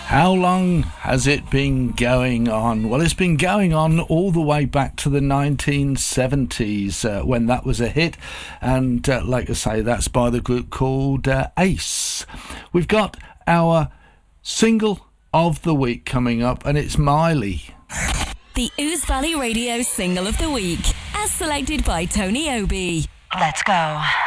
How long has it been going on? Well, it's been going on all the way back to the 1970s when that was a hit. And like I say, that's by the group called Ace. We've got our single of the week coming up, and it's Miley. The Ouse Valley Radio Single of the Week, as selected by Tony Obi. Let's go.